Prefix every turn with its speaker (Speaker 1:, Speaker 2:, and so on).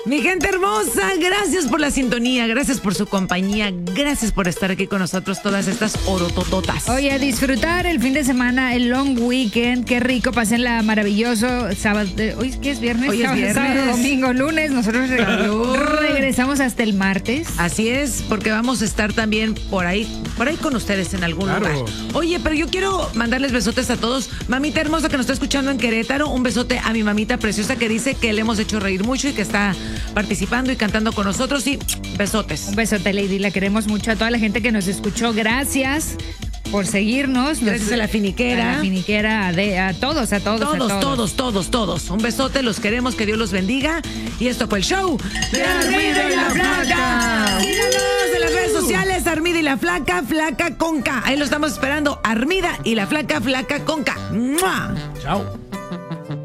Speaker 1: Mi gente hermosa, gracias por la sintonía, gracias por su compañía, gracias por estar aquí con nosotros todas estas orotototas.
Speaker 2: Oye, a disfrutar el fin de semana, el long weekend, qué rico, pásenla maravilloso. Sábado, hoy ¿qué es viernes?
Speaker 1: Hoy es viernes.
Speaker 2: Sábado, domingo, lunes, nosotros regresamos hasta el martes.
Speaker 1: Así es, porque vamos a estar también por ahí con ustedes en algún lugar. Oye, pero yo quiero mandarles besotes a todos. Mamita hermosa que nos está escuchando en Querétaro, un besote a mi mamita preciosa que dice que le hemos hecho reír mucho y que está participando y cantando con nosotros, y besotes.
Speaker 2: Un besote, Lady, la queremos mucho. A toda la gente que nos escuchó, gracias por seguirnos.
Speaker 1: Gracias a la finiquera.
Speaker 2: A la finiquera, a todos.
Speaker 1: Todos. Un besote, los queremos, que Dios los bendiga. Y esto fue el show de Armida y la Flaca. Síganos en las redes sociales, Armida y la Flaca, Flaca con K. Ahí lo estamos esperando, Armida y la Flaca, Flaca con K. ¡Mua!
Speaker 3: Chao.